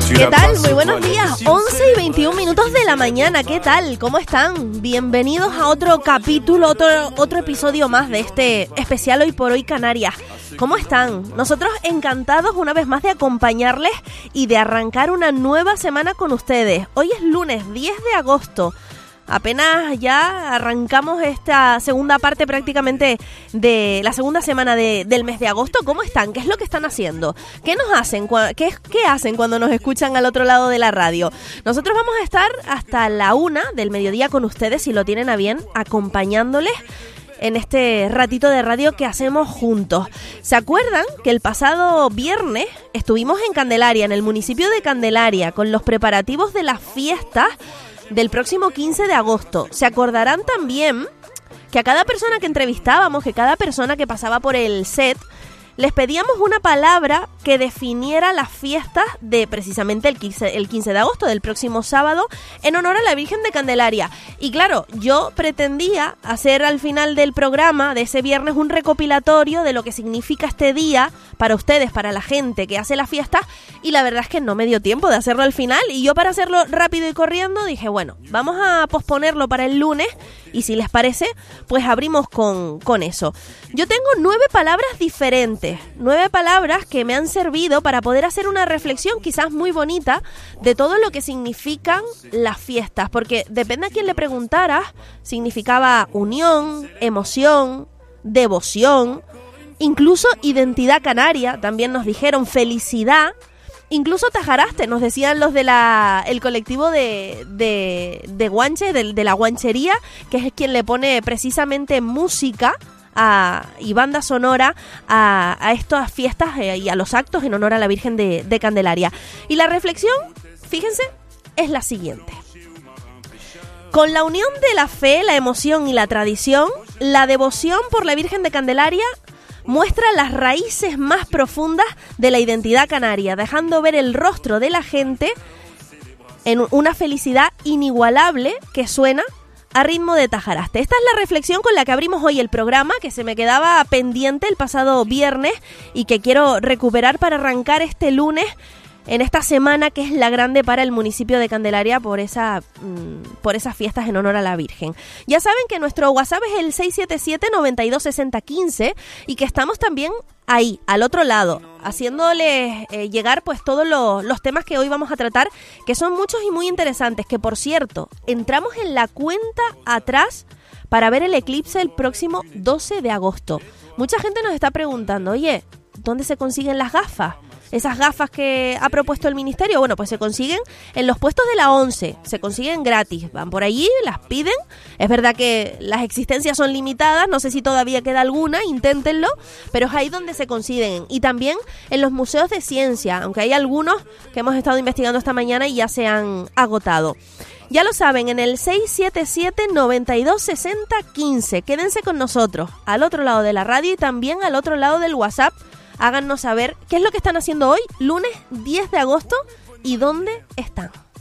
¿Qué tal? Muy buenos días, 11:21 de la mañana. ¿Qué tal? ¿Cómo están? Bienvenidos a otro capítulo, otro episodio más de este especial Hoy por Hoy Canarias. ¿Cómo están? Nosotros encantados una vez más de acompañarles y de arrancar una nueva semana con ustedes. Hoy es lunes 10 de agosto. Apenas ya arrancamos esta segunda parte prácticamente de la segunda semana del mes de agosto. ¿Cómo están? ¿Qué es lo que están haciendo? ¿Qué nos hacen? ¿Qué hacen cuando nos escuchan al otro lado de la radio? Nosotros vamos a estar hasta la 1 del mediodía con ustedes, si lo tienen a bien, acompañándoles en este ratito de radio que hacemos juntos. ¿Se acuerdan que el pasado viernes estuvimos en Candelaria, en el municipio de Candelaria, con los preparativos de las fiestas del próximo 15 de agosto? Se acordarán también que a cada persona que entrevistábamos, que cada persona que pasaba por el set, les pedíamos una palabra que definiera las fiestas de precisamente el 15 de agosto, del próximo sábado, en honor a la Virgen de Candelaria. Y claro, yo pretendía hacer al final del programa de ese viernes un recopilatorio de lo que significa este día para ustedes, para la gente que hace las fiestas, y la verdad es que no me dio tiempo de hacerlo al final, y yo, para hacerlo rápido y corriendo, dije, bueno, vamos a posponerlo para el lunes, y si les parece, pues abrimos con eso. Yo tengo 9 palabras diferentes, 9 palabras que me han servido para poder hacer una reflexión quizás muy bonita de todo lo que significan las fiestas, porque depende a quién le preguntaras, significaba unión, emoción, devoción, incluso identidad canaria, también nos dijeron felicidad, incluso tajaraste, nos decían los de el colectivo de Guanche, de la guanchería, que es quien le pone precisamente música y banda sonora a estas fiestas y a los actos en honor a la Virgen de Candelaria. Y la reflexión, fíjense, es la siguiente. Con la unión de la fe, la emoción y la tradición, la devoción por la Virgen de Candelaria muestra las raíces más profundas de la identidad canaria, dejando ver el rostro de la gente en una felicidad inigualable que suena a ritmo de tajaraste. Esta es la reflexión con la que abrimos hoy el programa, que se me quedaba pendiente el pasado viernes y que quiero recuperar para arrancar este lunes en esta semana que es la grande para el municipio de Candelaria por esas fiestas en honor a la Virgen. Ya saben que nuestro WhatsApp es el 677-926015 y que estamos también ahí, al otro lado, haciéndoles llegar pues todos los temas que hoy vamos a tratar, que son muchos y muy interesantes, que por cierto, entramos en la cuenta atrás para ver el eclipse el próximo 12 de agosto. Mucha gente nos está preguntando, oye, ¿dónde se consiguen las gafas? Esas gafas que ha propuesto el ministerio, bueno, pues se consiguen en los puestos de la 11, se consiguen gratis, van por allí, las piden. Es verdad que las existencias son limitadas, no sé si todavía queda alguna, inténtenlo, pero es ahí donde se consiguen. Y también en los museos de ciencia, aunque hay algunos que hemos estado investigando esta mañana y ya se han agotado. Ya lo saben, en el 677-926015, quédense con nosotros, al otro lado de la radio y también al otro lado del WhatsApp. Háganos saber qué es lo que están haciendo hoy, lunes 10 de agosto, y dónde están.